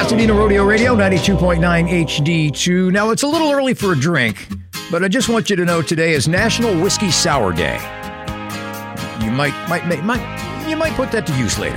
Pasadena Rodeo Radio, 92.9 HD2. Now, it's a little early for a drink, but I just want you to know today is National Whiskey Sour Day. You might put that to use later.